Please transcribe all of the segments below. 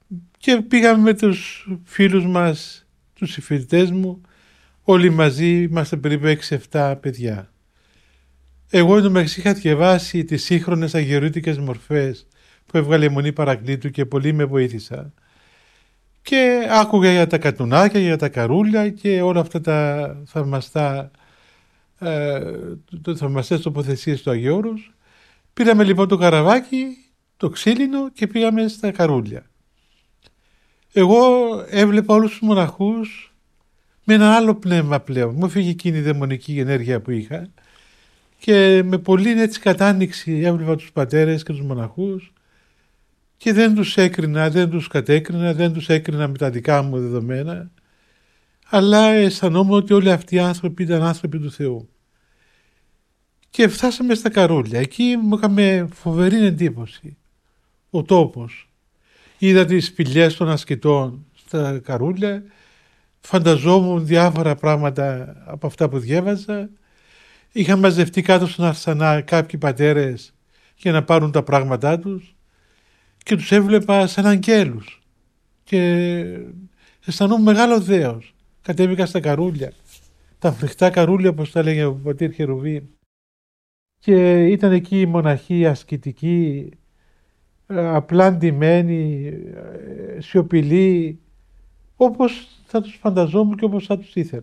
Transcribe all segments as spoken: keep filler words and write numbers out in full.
Και πήγαμε με τους φίλους μας, τους συμφοιτητές μου, όλοι μαζί, είμαστε περίπου έξι εφτά παιδιά. Εγώ εντωμεταξύ είχα διαβάσει τις σύγχρονες αγιορείτικες μορφές που έβγαλε η Μονή Παρακλήτου και πολύ με βοήθησα. Και άκουγα για τα κατουνάκια, για τα καρούλια και όλα αυτά τα θαυμαστά, ε, το θαυμαστές τοποθεσίες του Αγιώρους. Πήραμε λοιπόν το καραβάκι, το ξύλινο και πήγαμε στα καρούλια. Εγώ έβλεπα όλους τους μοναχούς με ένα άλλο πνεύμα πλέον. Μου έφυγε εκείνη η δαιμονική ενέργεια που είχα και με πολύ έτσι κατάνοιξη έβλεπα τους πατέρες και τους μοναχούς και δεν τους έκρινα, δεν τους κατέκρινα, δεν τους έκρινα με τα δικά μου δεδομένα, αλλά αισθανόμουν ότι όλοι αυτοί οι άνθρωποι ήταν άνθρωποι του Θεού. Και φτάσαμε στα καρούλια. Εκεί μου είχαμε φοβερή εντύπωση. Ο τόπος. Είδα τις σπηλιές των ασκητών στα καρούλια, φανταζόμουν διάφορα πράγματα από αυτά που διέβαζα. Είχαν μαζευτεί κάτω στον Αρσανά κάποιοι πατέρες για να πάρουν τα πράγματά τους και τους έβλεπα σαν αγγέλους και αισθανόμουν μεγάλο δέος. Κατέβηκα στα καρούλια, τα φρικτά καρούλια όπως τα λέγε ο πατήρ Χερουβίμ, και ήταν εκεί οι μοναχοί ασκητικοί, απλά ντυμένοι, σιωπηλοί, όπως θα τους φανταζόμουν και όπως θα τους ήθελα.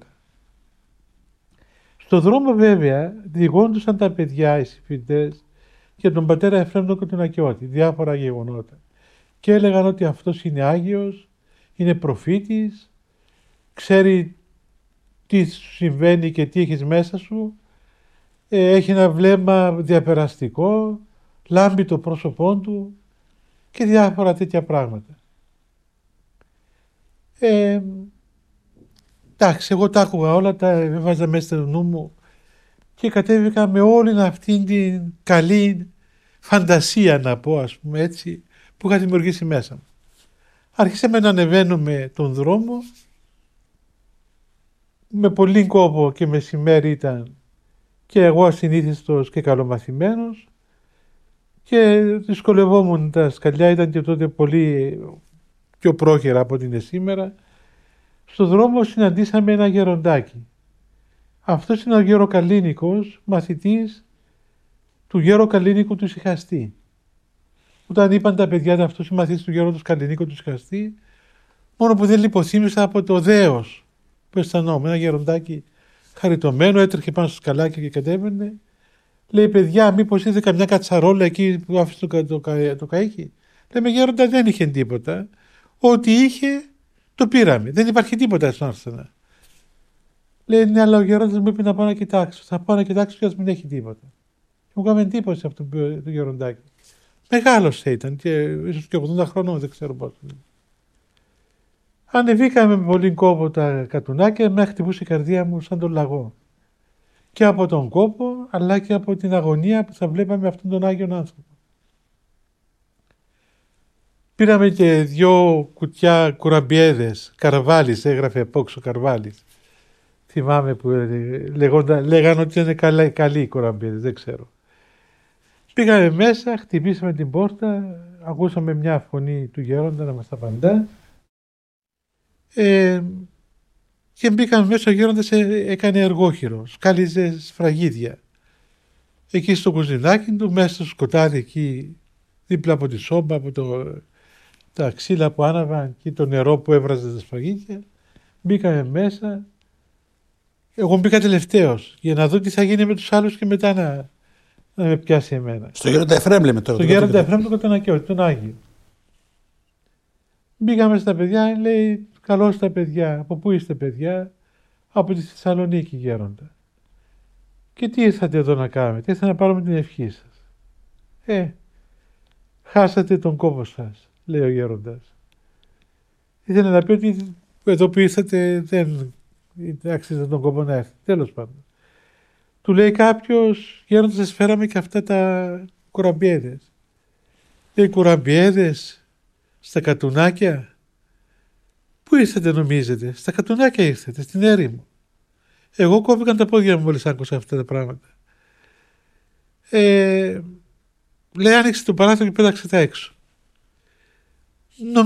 Στο δρόμο βέβαια διηγόντουσαν τα παιδιά, οι συμφοιτητές, για τον πατέρα Εφραίμ και τον Ακιώτη, διάφορα γεγονότα. Και έλεγαν ότι αυτός είναι Άγιος, είναι προφήτης, ξέρει τι σου συμβαίνει και τι έχεις μέσα σου, έχει ένα βλέμμα διαπεραστικό, λάμπει το πρόσωπό του και διάφορα τέτοια πράγματα. Ε, εντάξει, εγώ τα άκουγα όλα, τα έβαζα μέσα στο νου μου και κατέβηκα με όλη αυτήν την καλή φαντασία, να πω ας πούμε έτσι, που είχα δημιουργήσει μέσα μου. Άρχισαμε να ανεβαίνουμε τον δρόμο, με πολύ κόπο και μεσημέρι ήταν και εγώ ασυνήθιστος και καλομαθημένος και δυσκολευόμουν, τα σκαλιά ήταν και τότε πολύ πιο πρόχειρα από ό,τι είναι σήμερα. Στο δρόμο συναντήσαμε ένα γεροντάκι. Αυτός είναι ο γεροκαλίνικος, μαθητής του γεροκαλίνικου του Σιχαστή. Όταν είπαν τα παιδιά αυτός είναι μαθητής του γέροντος Καλλινίκου του Σιχαστή, μόνο που δεν λιποθύμησα από το δέος που αισθανόμουν. Ένα γεροντάκι χαριτωμένο, έτρεχε πάνω στο σκαλάκι και κατέβαινε. Λέει, παιδιά, μήπως είδε καμιά κατσαρόλα εκεί που άφησε το, το, το, το καΐκι. Λέμε, γέροντα, δεν είχε τίποτα. Ό,τι είχε το πήραμε. Δεν υπάρχει τίποτα στον Άρσενα. Λέει, ναι, αλλά ο γέροντας μου είπε να πάω να κοιτάξω. Θα πάω να κοιτάξω και ας μην έχει τίποτα. Και μου έκανε εντύπωση αυτό το γεροντάκι. Μεγάλος ήταν και ίσως και ογδόντα χρονών, δεν ξέρω πόσο. Ανεβήκαμε με πολύ κόπο τα κατουνάκια, με χτυπούσε η καρδία μου σαν τον λαγό. Και από τον κόπο, αλλά και από την αγωνία που θα βλέπαμε αυτόν τον Άγιον άνθρωπο. Πήραμε και δυο κουτιά κουραμπιέδες, Καρβάλης, έγραφε απόξω Καρβάλης. Θυμάμαι που λέγοντα, λέγανε ότι είναι καλοί, καλοί οι κουραμπιέδες, δεν ξέρω. Πήγαμε μέσα, χτυπήσαμε την πόρτα, ακούσαμε μια φωνή του γέροντα να μας απαντά. Ε, και μπήκαμε μέσα, ο γέροντας έκανε εργόχειρο, σκάλιζε σφραγίδια. Εκεί στο κουζινάκι του, μέσα στο σκοτάδι εκεί, δίπλα από τη σόμπα, από το, τα ξύλα που άναβαν και το νερό που έβραζε τα σφραγίδια, μπήκαμε μέσα. Εγώ μπήκα τελευταίος για να δω τι θα γίνει με τους άλλους και μετά να, να με πιάσει εμένα. Στο γέροντα Εφραίμ λέμε τώρα. Στο γέροντα Εφραίμ και τον Ακιώτη, τον Άγιο. Μπήκαμε στα παιδιά, λέει, καλώς τα παιδιά. Από πού είστε παιδιά? Από τη Θεσσαλονίκη, γέροντα. Και τι ήρθατε εδώ να κάνετε? Ήρθατε να πάρουμε την ευχή σας. Ε, χάσατε τον κόπο σας, λέει ο γέροντας. Ήθελε να πει ότι εδώ που ήρθατε δεν άξιζε τον κόπο να έρθει. Τέλος πάντων. Του λέει κάποιος, γέροντα, σας φέραμε και αυτά τα κουραμπιέδες. Λέει, κουραμπιέδες στα κατουνάκια? Πού ήρθατε νομίζετε? Στα κατουνάκια ήρθατε, στην έρημο. Εγώ κόβηκαν τα πόδια μου μόλις άκουσα αυτά τα πράγματα. Ε, λέει, άνοιξε το παράθυρο και πέταξε τα έξω.